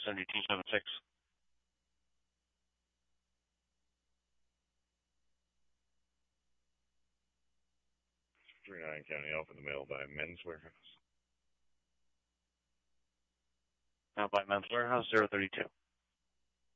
7276. 39 County Alpha in the mail by Men's Warehouse. Now by Men's Warehouse 032.